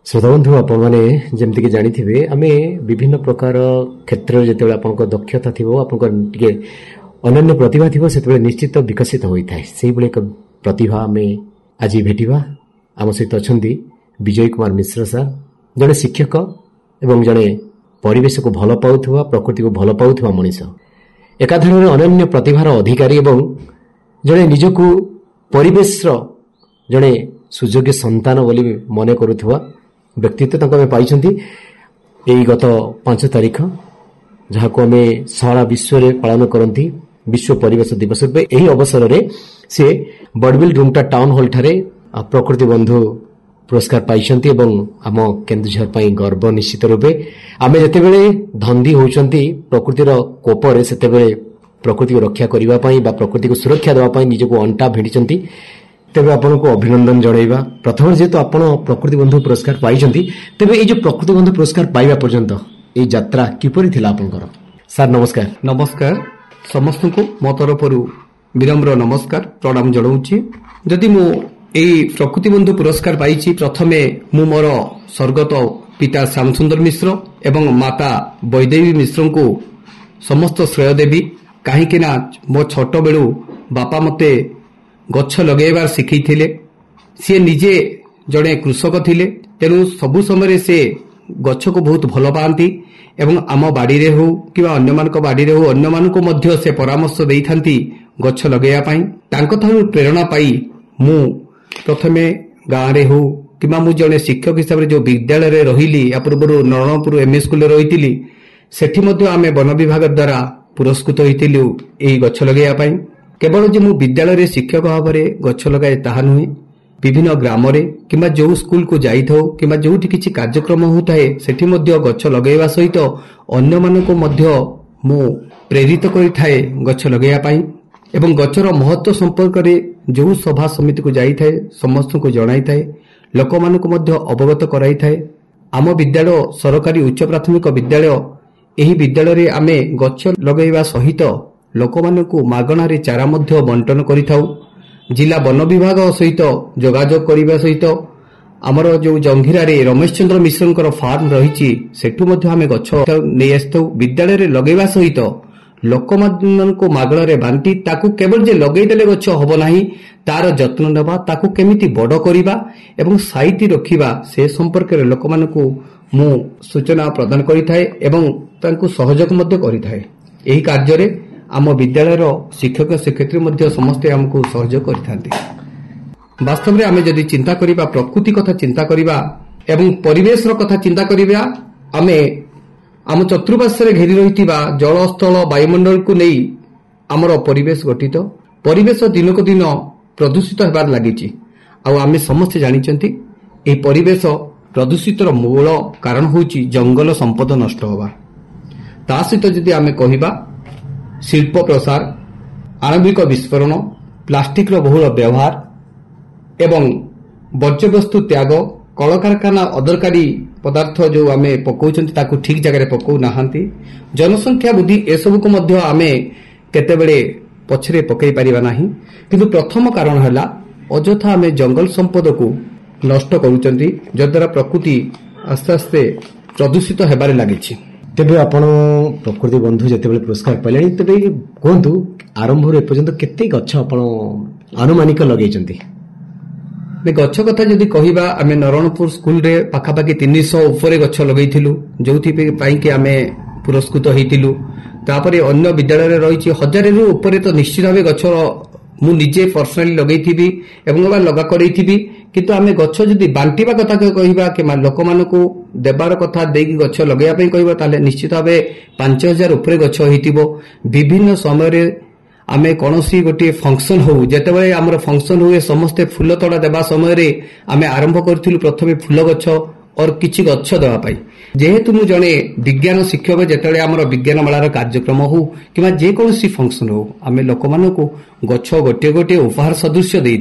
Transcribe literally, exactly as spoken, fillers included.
श्रोताबंधु आपने जमती जानी आम विभिन्न प्रकार क्षेत्र में जिते आप दक्षता थी आप अनन्य प्रतिभा थी से निश्चित विकसित होता है से एक प्रतिभा आम आज भेटा आम सहित अच्छा विजय कुमार मिश्र सार जड़े शिक्षक एवं जड़े परिवेश को भल पाउथुवा प्रकृति को भल पाउथुवा मनीष एकाधार अनन्य प्रतिभार अधिकारी एवं जड़े निजको परिवेश जड़े सुयोग्य संतान बोली मन करुवा व्यक्तित्व तक आम पाई यही गत पांच तारीख जहाँ को आम सारा विश्व में पालन करती विश्व परिवेश दिवस रूपे यही अवसर में से बड़बिल रुमटा टाउन हॉल ठारे प्रकृति बंधु पुरस्कार पाई आम केन्दुझर पर गर्व निश्चित रूपे आम जिते धंदी होती प्रकृतिर कोपर से प्रकृति को रक्षा करने प्रकृति को सुरक्षा देवाई निजक अंटा भिड़ी तेरे आपन को अभिनंदन जनइबा प्रथम जेहेतु आप प्रकृति बंधु पुरस्कार पाई तेरे ये जो प्रकृति बंधु पुरस्कार पाइबा पर्यंत ये यात्रा किपरि थिला आपनकर सर नमस्कार नमस्कार समस्त को मो तरफ विनम्र नमस्कार प्रणाम जनाऊँगी जदि मु एई प्रकृति बंधु पुरस्कार पाई प्रथमे मु मोर स्वर्गत पिता श्यामसुंदर मिश्र एवं माता वैदेवी मिश्र को समस्त श्रेय देवी कहीं मो छोट बेलू बापा मते गछ लगेबार शिखैथिले सी निजे जड़े कृषक थिले तेणु सबु समय से गछ को बहुत भल पाती एवं आम बाड़ी रे हो कि अन्य मान बाड़ी रे हो अन्य मान को मध्य से परामर्श देई थांती गछ लगेया पाई तांको थारु प्रेरणा पाई मु प्रथमे गाँव रे हो कि मु जड़े शिक्षक हिसाब से जो विद्यालय रे रहिली या पूर्व नरणपुर एमए स्कूल रही सेठी मध्य आमे वन विभाग द्वारा पुरस्कृत होइतिलु एई गछ लगेया पाई केवल जो मु विद्यालय शिक्षक भाव में गछ लगाए ताहा नुहे विभिन्न ग्राम कि जो स्कूल को जाई थाओ कि जो किसी कार्यक्रम होता है सेठी मध्य गछ लगेवा सहित अन्य मान को मध्य मु प्रेरित करिथाए गछ लगेया पाई एवं गछर महत्व संपर्क में जो सभा समिति को जाई थाए समस्त को जणाई थाए लोक मान को मध्य अवगत कराई थाए आम विद्यालय सरकारी उच्च प्राथमिक विद्यालय एही विद्यालय आमे गछ लगेवा सहित लोक मानकु मागणारे चारा मध्य बंटन करिथाउ जिला वन विभाग सहित जोगाजोग करने सहित आमर जो जंघिरा रमेश चंद्र मिश्र फार्म रही सेठू मध्य आमे गछ नहीं आसू विद्यालय लगेवा सहित लोक मानकु मागणारे बांटी ताकू केवल जे लगेदेले गछ हब नाही तार जत्न नेबा ताकू केमिति बड़ करिबा एवं साइति रखिबा से संपर्क रे लोक मानकु मु सूचना प्रदान करिथाए एवं तांकु सहयोग मध्य करिथाए एही कार्य रे आम विद्यालय शिक्षक शिक्षयित्री मध्य समस्ते आमको सहयोग करथांती वास्तव में आमे जदि चिंता करिबा प्रकृति कथा चिंता करिबा एवं परिवेश रो कथा चिंता करिबा आमे आम चतुर्पार्श्व घेरी रहितिबा जल स्थल वायुमंडल को नहीं आमर परिवेश गठित परिवेश दिन को दिन प्रदूषित हेबार लागिछि आ आमे समस्त जानिचंती ए परिवेश प्रदूषित मूल कारण होछि जंगल संपद नष्ट होबा ता सहित जदि आमे कहिबा शिल्प प्रसार आणविक विस्फोरण प्लास्टिक बहुल व्यवहार एवं वर्ज्यवस्तु त्याग कलकारखाना अदरकारी पदार्थ जो आमे पकाउछंती ताकू ठीक जगह पकाउ नाहांती जनसंख्या वृद्धि एसबू को मध्य आमे केतेबेले पछरे पकई पारिबा नाही किंतु प्रथम कारण हला अजथा आमे जंगल संपद को नष्ट करूछंती जद्वारा प्रकृति आस्ते आस्ते प्रदूषित हेबारे लागिछि तेबे आपण प्रकृति बंधु जिते पुरस्कार पाइले तेबे कहतु आरंभ एपर्यंत केते गछ आपण अनुमानिक लगेइचंती गछ कथा जदि कहिबा आमे नरणपुर स्कूल रे पाखापाखि तीन सौ ऊपर गछ लगेइथिलु जोथि पई कि आमे पुरस्कृत हेतिलु तापरे अन्य विद्यालय रे रहिछि हजार रु ऊपर तो निश्चित भाबे गछ मु निजे पर्सनली लगेइथिबी एवं लगा करैथिबी किंतु आमे गछ जदि बांटीबा कथा कहिबा कि लोक मानकु देबार कथा देकी गछ लगेया पई कहिबा ताले निश्चित भाबे पांच हजार ऊपर गछ होइतिबो विभिन्न समय रे आमे कोनोसी गोटे फंक्शन हो जेतेबेले हमर फंक्शन हुए समस्ते फूल तोड़ा देबा समय रे आमे आरंभ करथिलु प्रथमे फूल गछ और किछि गछ देबा पई जेहेतु मु जने विज्ञान शिक्षक जेतेबेले हमर विज्ञान मेलार कार्यक्रम हो किबा जे कोनोसी फंक्शन हो आमे लोक मानकु गछ गोटे गोटे उपहार सदृश्य देई